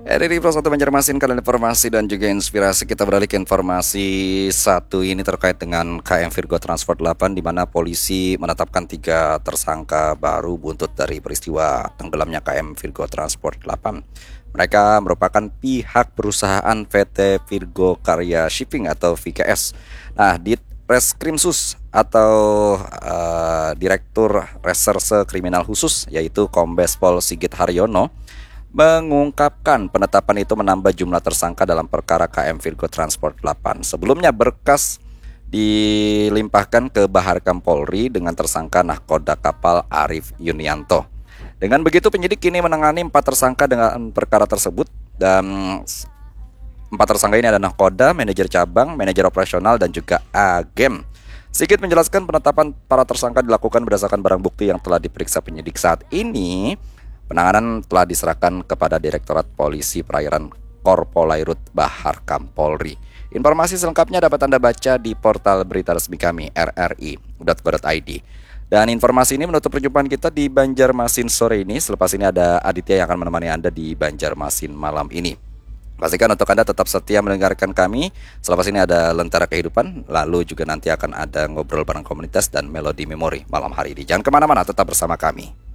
Dari Pro 1 Banjarmasin, kalian informasi dan juga inspirasi. Kita beralih ke informasi satu ini terkait dengan KM Virgo Transport 8, di mana polisi menetapkan 3 tersangka baru buntut dari peristiwa tenggelamnya KM Virgo Transport 8. Mereka merupakan pihak perusahaan PT Virgo Karya Shipping atau VKS. Nah, di Reskrimsus atau Direktur Reserse Kriminal Khusus, yaitu Kombes Pol Sigit Haryono, mengungkapkan penetapan itu menambah jumlah tersangka dalam perkara KM Virgo Transport 8. Sebelumnya berkas dilimpahkan ke Baharkam Polri dengan tersangka nahkoda kapal Arif Yunianto. Dengan begitu penyidik kini menangani 4 tersangka dengan perkara tersebut, dan 4 tersangka ini ada nahkoda, manajer cabang, manajer operasional, dan juga agen. Sigit menjelaskan penetapan para tersangka dilakukan berdasarkan barang bukti yang telah diperiksa penyidik. Saat ini penanganan telah diserahkan kepada Direktorat Polisi Perairan Korpolairut Baharkam Polri. Informasi selengkapnya dapat Anda baca di portal berita resmi kami rri.co.id. Dan informasi ini menutup perjumpaan kita di Banjarmasin sore ini. Selepas ini ada Aditya yang akan menemani Anda di Banjarmasin malam ini. Pastikan untuk Anda tetap setia mendengarkan kami. Selepas ini ada Lentera Kehidupan, lalu juga nanti akan ada Ngobrol Bareng Komunitas dan Melodi Memori malam hari ini. Jangan kemana-mana, tetap bersama kami.